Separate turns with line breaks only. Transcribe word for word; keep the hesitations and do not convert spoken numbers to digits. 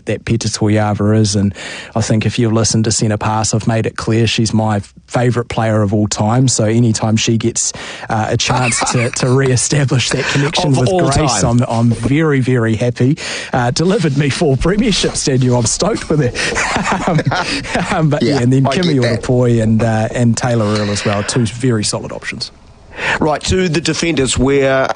that Peta Toiava is, and I think if you've listened to Centre Pass, I've made it clear she's my favourite player of all time, so anytime she gets uh, a chance to, to re-establish that connection
Of
with
all
Grace,
time.
I'm, I'm very, very happy. Uh, delivered me four premierships, Daniel. I'm stoked with it. um, um, but yeah,
Yeah,
and then
I
Kimi
get that.
Orapoi and, uh, and Taylor Earl as well, two very solid options.
Right, to the defenders, where